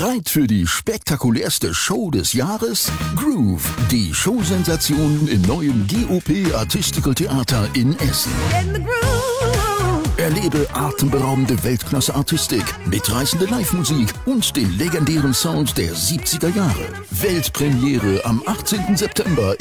Bereit für die spektakulärste Show des Jahres? Groove, die Showsensation im neuen GOP Artistical Theater in Essen. Erlebe atemberaubende Weltklasse-Artistik, mitreißende Live-Musik und den legendären Sound der 70er Jahre. Weltpremiere am 18. September